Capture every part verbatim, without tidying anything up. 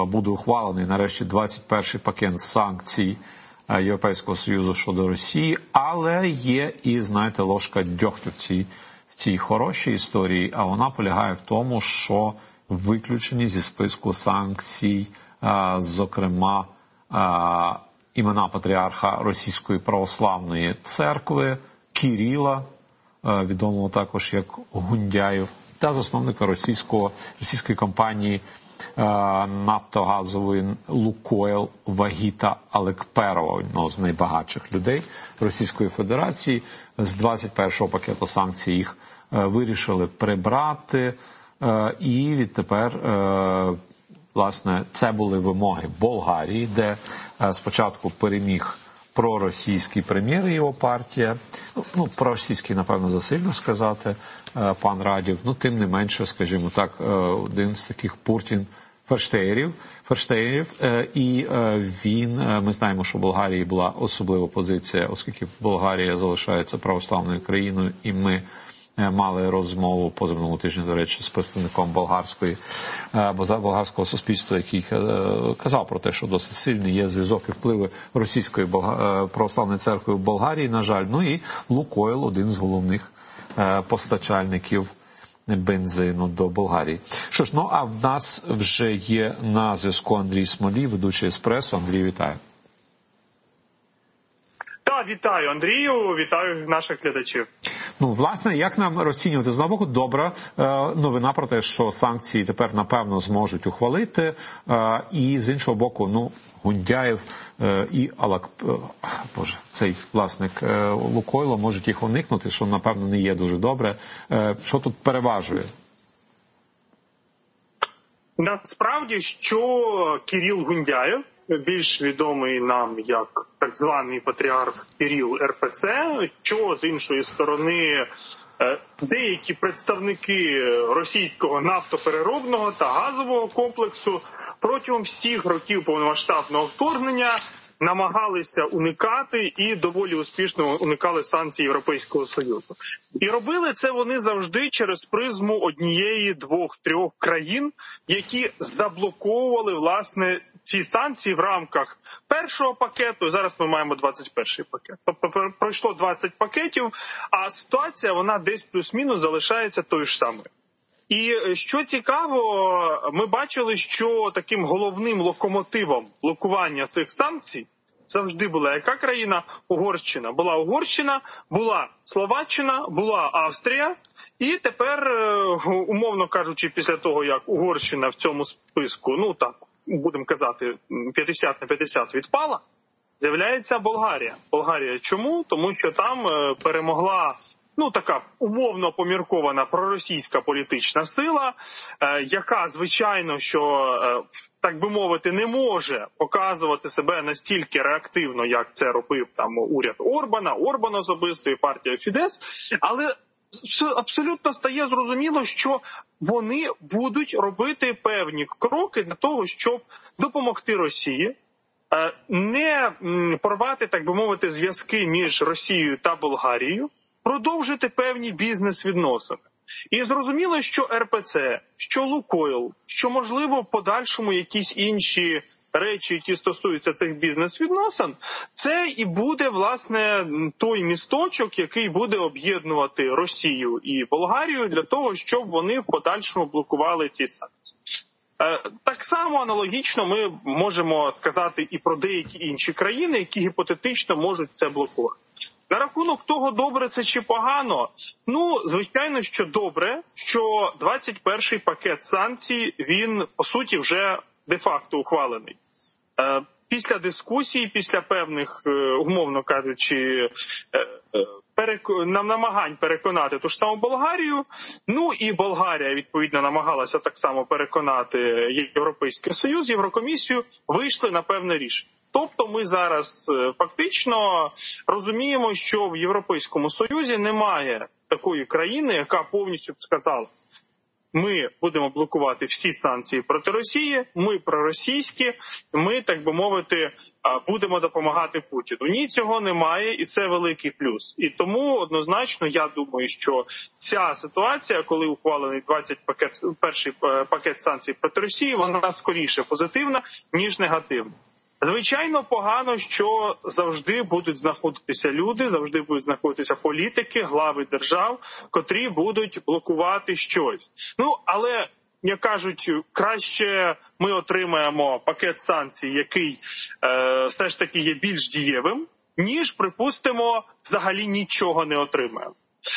буде ухвалений нарешті двадцять перший пакет санкцій Європейського Союзу щодо Росії, але є і, знаєте, ложка дьогтю в цій, в цій хорошій історії, а вона полягає в тому, що виключені зі списку санкцій, зокрема, імена патріарха Російської православної церкви Кирила, відомого також як Гундяєв, та засновника російського, російської компанії нафтогазової «Лукойл» Вагіта Алекперова, одного з найбагатших людей Російської Федерації. З двадцять першого пакету санкцій їх вирішили прибрати, і відтепер, власне, це були вимоги Болгарії, де спочатку переміг проросійський прем'єр і його партія, ну, проросійський, напевно, засильно сказати, пан Радів, ну, тим не менше, скажімо так, один з таких Путін Ферштеєрів, Ферштеєрів, і він, ми знаємо, що в Болгарії була особлива позиція, оскільки Болгарія залишається православною країною, і ми мали розмову позаминулого тижня, до речі, з представником болгарської, болгарського суспільства, який казав про те, що досить сильний є зв'язок і впливи Російської православної церкви в Болгарії, на жаль. Ну і «Лукойл» – один з головних постачальників бензину до Болгарії. Що ж, ну а в нас вже є на зв'язку Андрій Смолій, ведучий «Еспресо». Андрій, вітаю. Так, вітаю, Андрію, вітаю наших глядачів. Ну, власне, як нам розцінювати? З одного боку, добра новина про те, що санкції тепер, напевно, зможуть ухвалити, і з іншого боку, ну, Гундяєв і Алак... Боже, цей власник «Лукойла» можуть їх уникнути, що, напевно, не є дуже добре. Що тут переважує? Насправді, що Кирил Гундяєв, більш відомий нам як так званий патріарх Кирил Ер Пе Це, що з іншої сторони деякі представники російського нафтопереробного та газового комплексу протягом всіх років повномасштабного вторгнення намагалися уникати і доволі успішно уникали санкцій Європейського Союзу. І робили це вони завжди через призму однієї, двох, трьох країн, які заблоковували, власне, ці санкції в рамках першого пакету. Зараз ми маємо двадцять перший пакет. Тобто пройшло двадцять пакетів, а ситуація, вона десь плюс-мінус залишається тою ж самою. І що цікаво, ми бачили, що таким головним локомотивом блокування цих санкцій завжди була яка країна? Угорщина. Була Угорщина, була Словаччина, була Австрія. І тепер, умовно кажучи, після того, як Угорщина в цьому списку, ну так, будемо казати, п'ятдесят на п'ятдесят відпала, з'являється Болгарія. Болгарія чому? Тому що там перемогла, ну, така умовно поміркована проросійська політична сила, яка, звичайно, що, так би мовити, не може показувати себе настільки реактивно, як це робив там уряд Орбана, Орбан особисто і партія Фідес, але абсолютно стає зрозуміло, що вони будуть робити певні кроки для того, щоб допомогти Росії, не порвати, так би мовити, зв'язки між Росією та Болгарією, продовжити певні бізнес-відносини. І зрозуміло, що Ер Пе Це, що «Лукойл», що, можливо, в подальшому якісь інші речі, які стосуються цих бізнес-відносин, це і буде, власне, той місточок, який буде об'єднувати Росію і Болгарію для того, щоб вони в подальшому блокували ці санкції. Так само аналогічно ми можемо сказати і про деякі інші країни, які гіпотетично можуть це блокувати. На рахунок того, добре це чи погано, ну, звичайно, що добре, що двадцять перший пакет санкцій, він, по суті, вже де-факто ухвалений. Після дискусій, після певних, умовно кажучи, намагань переконати ту ж саму Болгарію, ну і Болгарія, відповідно, намагалася так само переконати Європейський Союз, Єврокомісію, вийшли на певне рішення. Тобто ми зараз фактично розуміємо, що в Європейському Союзі немає такої країни, яка повністю б сказала: ми будемо блокувати всі санкції проти Росії, ми проросійські, ми, так би мовити, будемо допомагати Путіну. Ні, цього немає, і це великий плюс. І тому однозначно я думаю, що ця ситуація, коли ухвалений двадцять пакет, перший пакет санкцій проти Росії, вона скоріше позитивна, ніж негативна. Звичайно, погано, що завжди будуть знаходитися люди, завжди будуть знаходитися політики, глави держав, котрі будуть блокувати щось. Ну, але, як кажуть, краще ми отримаємо пакет санкцій, який е, все ж таки є більш дієвим, ніж, припустимо, взагалі нічого не отримаємо.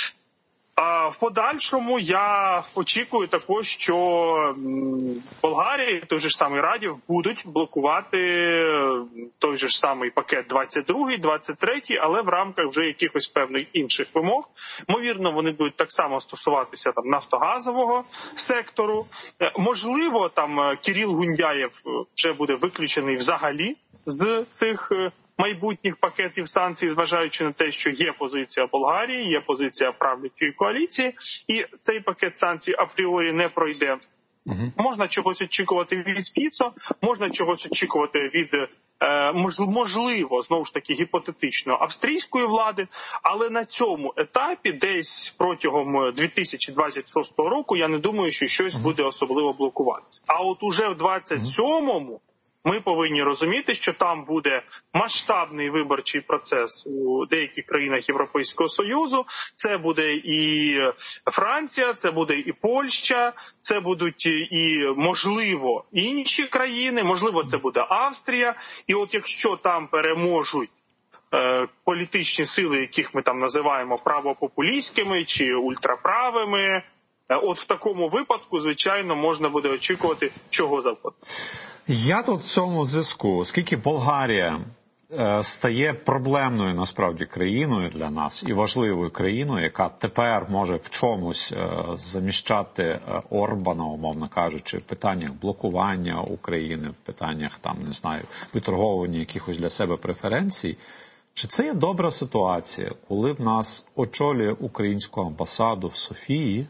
А в подальшому я очікую також, що Болгарія, той же ж самий Радів, будуть блокувати той же ж самий пакет двадцять другий, двадцять третій, але в рамках вже якихось певних інших вимог. Ймовірно, вони будуть так само стосуватися там нафтогазового сектору. Можливо, там Кирил Гундяєв вже буде виключений взагалі з цих майбутніх пакетів санкцій, зважаючи на те, що є позиція Болгарії, є позиція правлячої коаліції, і цей пакет санкцій апріорі не пройде. Угу. Можна чогось очікувати від Фіцо, можна чогось очікувати від, е, можливо, знову ж таки, гіпотетично, австрійської влади, але на цьому етапі, десь протягом дві тисячі двадцять шостого року, я не думаю, що щось буде особливо блокуватися. А от уже в двадцять сьомому ми повинні розуміти, що там буде масштабний виборчий процес у деяких країнах Європейського Союзу. Це буде і Франція, це буде і Польща, це будуть і, можливо, інші країни, можливо, це буде Австрія. І от якщо там переможуть е, політичні сили, яких ми там називаємо правопопулістськими чи ультраправими, от в такому випадку, звичайно, можна буде очікувати чого завгодно. Я тут в цьому зв'язку, оскільки Болгарія е, стає проблемною, насправді, країною для нас і важливою країною, яка тепер може в чомусь е, заміщати е, Орбана, умовно кажучи, в питаннях блокування України, в питаннях, там, не знаю, виторговування якихось для себе преференцій. Чи це є добра ситуація, коли в нас очолює українську амбасаду в Софії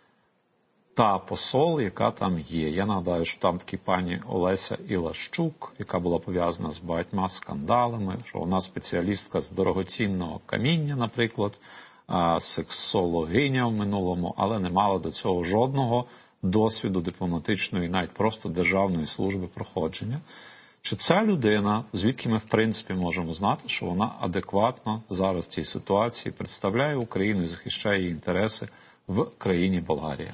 та посол, яка там є? Я нагадаю, що там такі пані Олеся Ілащук, яка була пов'язана з багатьма скандалами, що вона спеціалістка з дорогоцінного каміння, наприклад, сексологиня в минулому, але не мала до цього жодного досвіду дипломатичної, навіть просто державної служби проходження. Чи ця людина, звідки ми в принципі можемо знати, що вона адекватно зараз в цій ситуації представляє Україну і захищає її інтереси в країні Болгарія?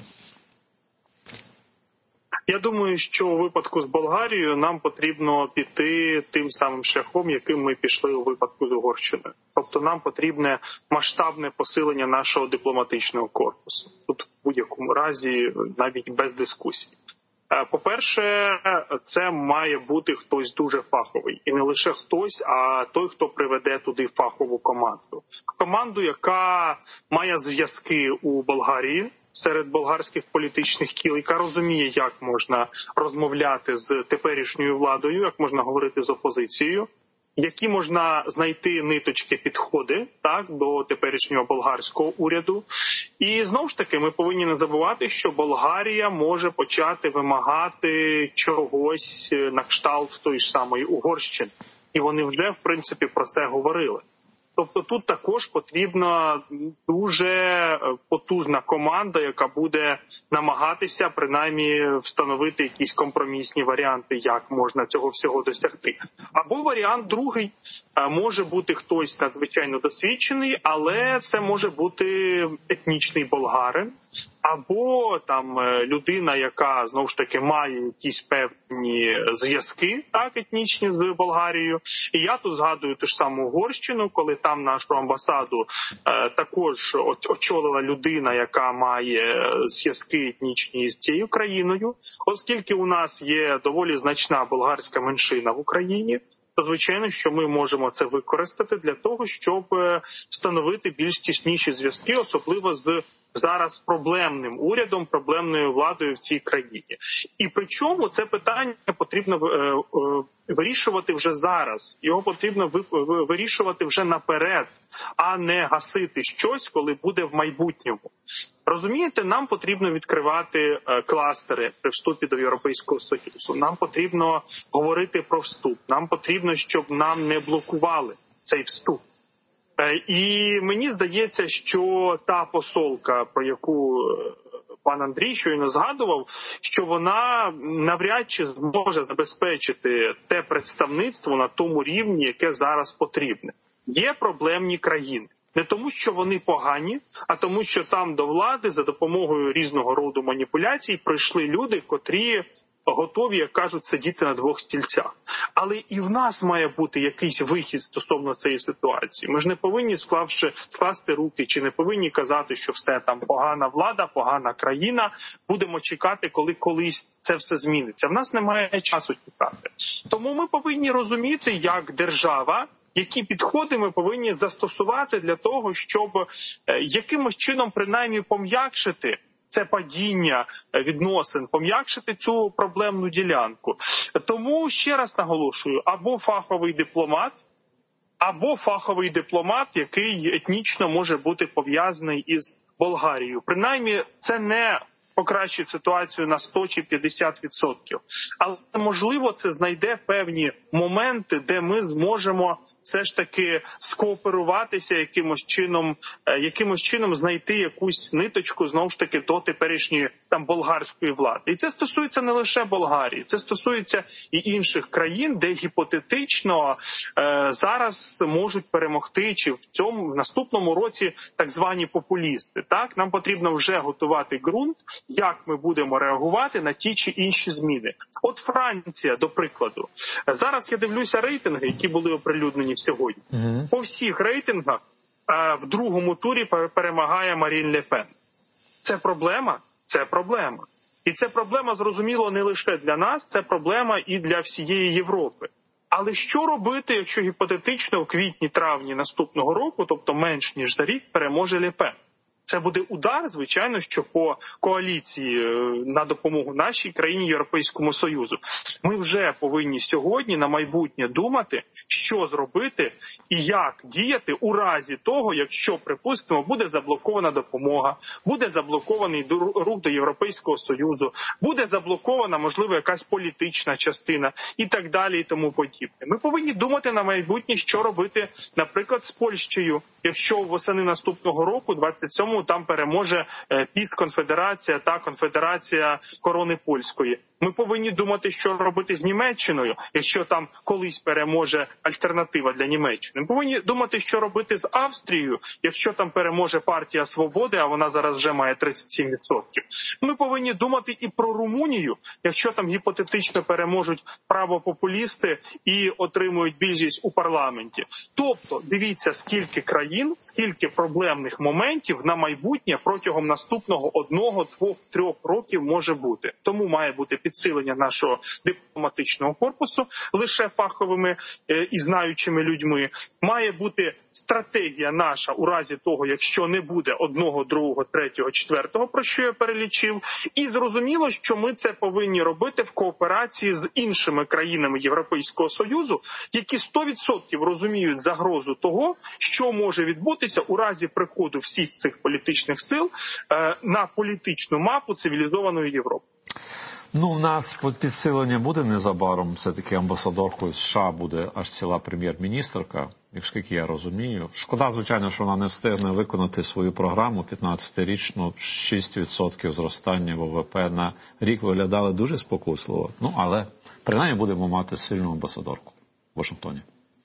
Я думаю, що у випадку з Болгарією нам потрібно піти тим самим шляхом, яким ми пішли у випадку з Угорщиною. Тобто нам потрібне масштабне посилення нашого дипломатичного корпусу. Тут в будь-якому разі навіть без дискусій. По-перше, це має бути хтось дуже фаховий. І не лише хтось, а той, хто приведе туди фахову команду. Команду, яка має зв'язки у Болгарії, серед болгарських політичних кіл, яка розуміє, як можна розмовляти з теперішньою владою, як можна говорити з опозицією, які можна знайти ниточки підходи так, до теперішнього болгарського уряду. І знову ж таки, ми повинні не забувати, що Болгарія може почати вимагати чогось на кшталт тої ж самої Угорщини. І вони вже, в принципі, про це говорили. Тобто тут також потрібна дуже потужна команда, яка буде намагатися принаймні встановити якісь компромісні варіанти, як можна цього всього досягти. Або варіант другий, може бути хтось надзвичайно досвідчений, але це може бути етнічний болгарин, або там людина, яка знову ж таки має якісь певні зв'язки, так, етнічні з Болгарією. І я тут згадую ту ж саму Угорщину, коли там нашу амбасаду е, також очолила людина, яка має зв'язки етнічні з цією країною. Оскільки у нас є доволі значна болгарська меншина в Україні, то звичайно, що ми можемо це використати для того, щоб встановити більш тісніші зв'язки, особливо з зараз проблемним урядом, проблемною владою в цій країні. І причому це питання потрібно вирішувати вже зараз. Його потрібно вирішувати вже наперед, а не гасити щось, коли буде в майбутньому. Розумієте, нам потрібно відкривати кластери при вступі до Європейського Союзу. Нам потрібно говорити про вступ. Нам потрібно, щоб нам не блокували цей вступ. І мені здається, що та посолка, про яку пан Андрій щойно згадував, що вона навряд чи зможе забезпечити те представництво на тому рівні, яке зараз потрібне. Є проблемні країни. Не тому, що вони погані, а тому, що там до влади за допомогою різного роду маніпуляцій прийшли люди, котрі готові, як кажуть, сидіти на двох стільцях. Але і в нас має бути якийсь вихід стосовно цієї ситуації. Ми ж не повинні, склавши, скласти руки, чи не повинні казати, що все там погана влада, погана країна. Будемо чекати, коли колись це все зміниться. В нас немає часу чекати. Тому ми повинні розуміти, як держава, які підходи ми повинні застосувати для того, щоб якимось чином принаймні пом'якшити це падіння відносин, пом'якшити цю проблемну ділянку. Тому, ще раз наголошую, або фаховий дипломат, або фаховий дипломат, який етнічно може бути пов'язаний із Болгарією. Принаймні, це не покращить ситуацію на сто чи п'ятдесят відсотків. Але, можливо, це знайде певні моменти, де ми зможемо все ж таки скооперуватися якимось чином, якимось чином знайти якусь ниточку, знову ж таки, до теперішньої там болгарської влади. І це стосується не лише Болгарії, це стосується і інших країн, де гіпотетично е, зараз можуть перемогти, чи в цьому в наступному році так звані популісти. Так, нам потрібно вже готувати ґрунт, як ми будемо реагувати на ті чи інші зміни. От Франція, до прикладу. Зараз я дивлюся рейтинги, які були оприлюднені сьогодні. Угу. По всіх рейтингах е, в другому турі перемагає Марін Ле Пен. Це проблема? Це проблема. І це проблема, зрозуміло, не лише для нас, це проблема і для всієї Європи. Але що робити, якщо гіпотетично в квітні-травні наступного року, тобто менш ніж за рік, переможе Ле Пен? Це буде удар, звичайно, що по коаліції на допомогу нашій країні, Європейському Союзу. Ми вже повинні сьогодні на майбутнє думати, що зробити і як діяти у разі того, якщо, припустимо, буде заблокована допомога, буде заблокований рух до Європейського Союзу, буде заблокована, можливо, якась політична частина і так далі і тому подібне. Ми повинні думати на майбутнє, що робити, наприклад, з Польщею, якщо восени наступного року, двадцять сьомого, там переможе піс-конфедерація та конфедерація корони польської. Ми повинні думати, що робити з Німеччиною, якщо там колись переможе альтернатива для Німеччини. Ми повинні думати, що робити з Австрією, якщо там переможе партія Свободи, а вона зараз вже має тридцять сім відсотків. Ми повинні думати і про Румунію, якщо там гіпотетично переможуть правопопулісти і отримують більшість у парламенті. Тобто, дивіться, скільки країн, скільки проблемних моментів на майбутнє протягом наступного одного, двох, трьох років може бути. Тому має бути підсилення нашого дипломатичного корпусу лише фаховими е, і знаючими людьми. Має бути стратегія наша у разі того, якщо не буде одного, другого, третього, четвертого, про що я перелічив. І зрозуміло, що ми це повинні робити в кооперації з іншими країнами Європейського Союзу, які сто відсотків розуміють загрозу того, що може відбутися у разі приходу всіх цих політичних сил е, на політичну мапу цивілізованої Європи. Ну, в нас підсилення буде незабаром. Все-таки амбасадоркою США буде аж ціла прем'єр-міністерка, якщо я розумію. Шкода, звичайно, що вона не встигне виконати свою програму п'ятнадцятирічну, шість відсотків зростання ВВП на рік виглядали дуже спокусливо. Ну, але принаймні будемо мати сильну амбасадорку в Вашингтоні.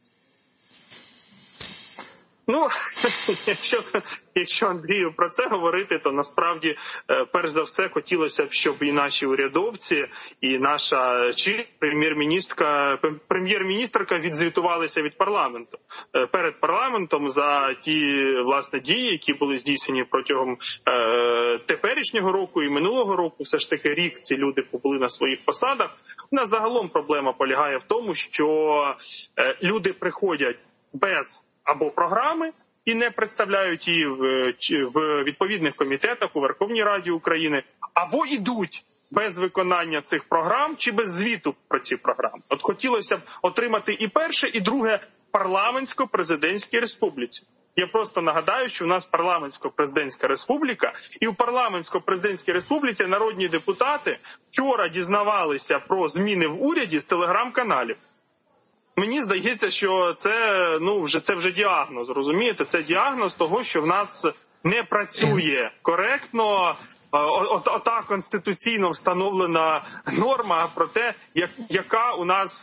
Ну, якщо, якщо Андрію про це говорити, то насправді, перш за все, хотілося б, щоб і наші урядовці, і наша чи прем'єр-міністерка, прем'єр-міністерка відзвітувалися від парламенту. Перед парламентом за ті, власне, дії, які були здійснені протягом е, теперішнього року і минулого року. Все ж таки рік ці люди побули на своїх посадах. У нас загалом проблема полягає в тому, що е, люди приходять без або програми і не представляють її в, в відповідних комітетах у Верховній Раді України, або йдуть без виконання цих програм чи без звіту про ці програми. От хотілося б отримати і перше, і друге в парламентсько-президентській республіці. Я просто нагадаю, що у нас парламентсько-президентська республіка, і в парламентсько-президентській республіці народні депутати вчора дізнавалися про зміни в уряді з телеграм-каналів. Мені здається, що це, ну, вже, це вже діагноз, розумієте? Це діагноз того, що в нас не працює коректно ота конституційно встановлена норма про те, як, яка у нас